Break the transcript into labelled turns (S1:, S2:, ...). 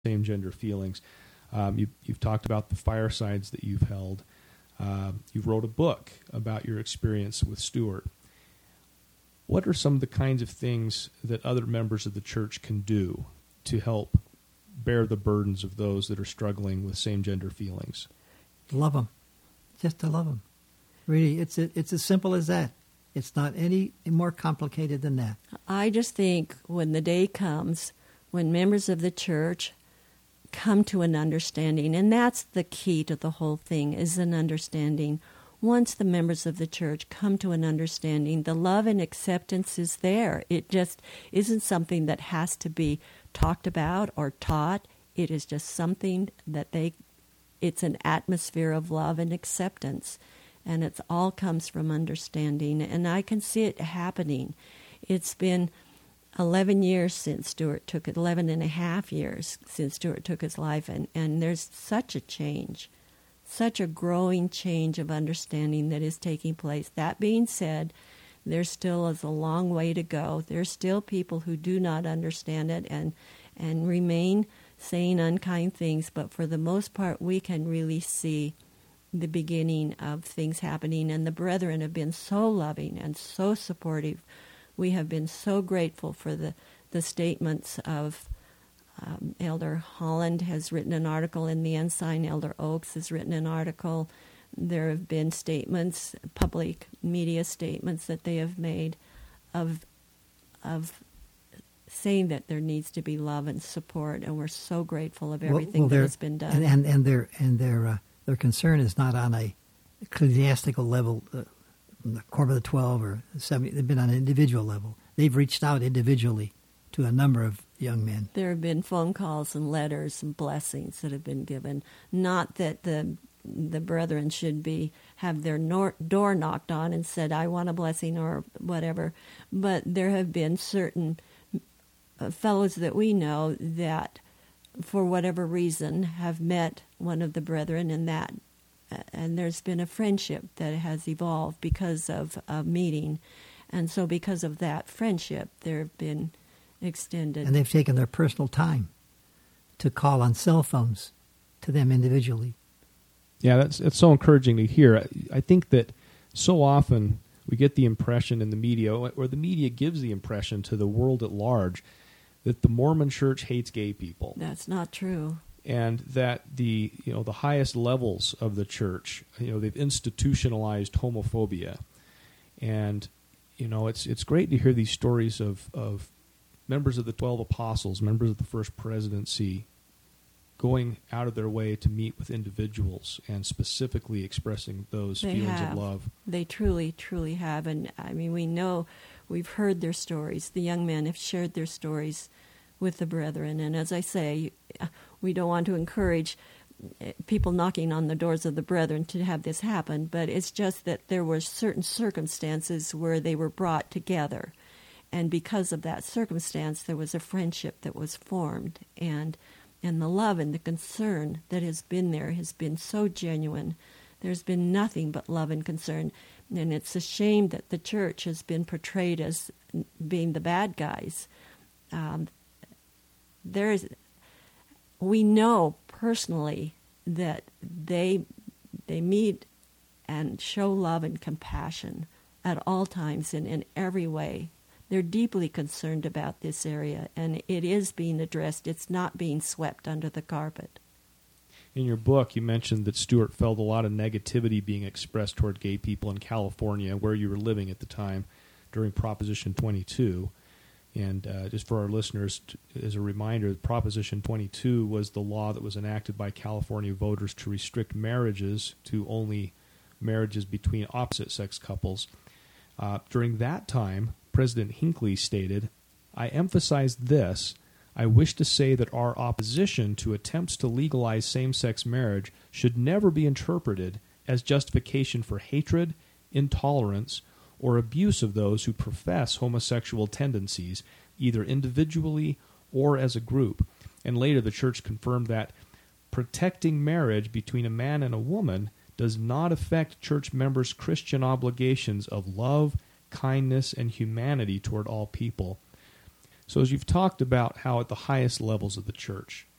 S1: same-gender feelings. You've talked about the firesides that you've held. You wrote a book about your experience with Stuart. What are some of the kinds of things that other members of the church can do to help bear the burdens of those that are struggling with same-gender feelings?
S2: Love them. Just to love them. Really, it's as simple as that. It's not any more complicated than that.
S3: I just think when the day comes, when members of the church come to an understanding, and that's the key to the whole thing, is an understanding. Once the members of the church come to an understanding, the love and acceptance is there. It just isn't something that has to be talked about or taught. It is just something that it's an atmosphere of love and acceptance. And it all comes from understanding. And I can see it happening. It's been 11 years since Stuart took it, 11 and a half years since Stuart took his life. And there's such a change, such a growing change of understanding that is taking place. That being said, there still is a long way to go. There's still people who do not understand it and remain saying unkind things. But for the most part, we can really see the beginning of things happening, and the brethren have been so loving and so supportive. We have been so grateful for the statements of Elder Holland has written an article in the Ensign. Elder Oakes has written an article. There have been statements, public media statements that they have made of saying that there needs to be love and support, and we're so grateful of everything that has been done.
S2: And their concern is not on a ecclesiastical level, the Quorum of the 12 or 70. They've been on an individual level. They've reached out individually to a number of young men.
S3: There have been phone calls and letters and blessings that have been given. Not that the brethren should have their door knocked on and said, I want a blessing or whatever, but there have been certain fellows that we know that for whatever reason have met one of the brethren and there's been a friendship that has evolved because of a meeting. And so because of that friendship, there have been extended.
S2: And they've taken their personal time to call on cell phones to them individually.
S1: Yeah, it's so encouraging to hear. I think that so often we get the impression in the media, or the media gives the impression to the world at large, that the Mormon Church hates gay people. That's
S3: not true.
S1: And that the highest levels of the church, they've institutionalized homophobia. And it's great to hear these stories of members of the 12 apostles, members of the first presidency, going out of their way to meet with individuals and specifically expressing those feelings of love.
S3: They truly, truly have. And we know, we've heard their stories. The young men have shared their stories with the brethren. And as I say, we don't want to encourage people knocking on the doors of the brethren to have this happen, but it's just that there were certain circumstances where they were brought together. And because of that circumstance, there was a friendship that was formed. And the love and the concern that has been there has been so genuine. There's been nothing but love and concern. And it's a shame that the church has been portrayed as being the bad guys. We know personally that they meet and show love and compassion at all times and in every way. They're deeply concerned about this area, and it is being addressed. It's not being swept under the carpet.
S1: In your book, you mentioned that Stuart felt a lot of negativity being expressed toward gay people in California, where you were living at the time, during Proposition 22. And just for our listeners, as a reminder, Proposition 22 was the law that was enacted by California voters to restrict marriages to only marriages between opposite-sex couples. During that time, President Hinckley stated, I emphasize this. I wish to say that our opposition to attempts to legalize same-sex marriage should never be interpreted as justification for hatred, intolerance, or abuse of those who profess homosexual tendencies, either individually or as a group. And later the church confirmed that protecting marriage between a man and a woman does not affect church members' Christian obligations of love, kindness, and humanity toward all people. So as you've talked about how at the highest levels of the church,